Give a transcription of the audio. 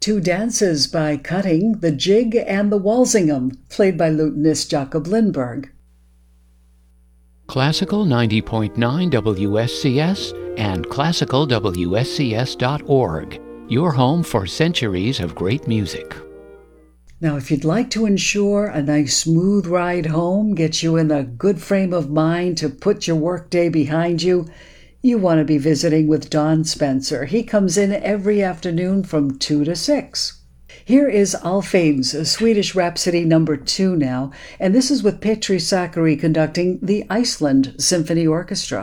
Two dances by Cutting, the Jig and the Walsingham, played by lutenist Jakob Lindberg. Classical 90.9 WSCS and classicalwscs.org, your home for centuries of great music. Now, if you'd like to ensure a nice smooth ride home, get you in a good frame of mind to put your workday behind you, you want to be visiting with Don Spencer. He comes in every afternoon from 2 to 6. Here is Alfheim's Swedish Rhapsody No. 2 now, and this is with Petri Sakari conducting the Iceland Symphony Orchestra.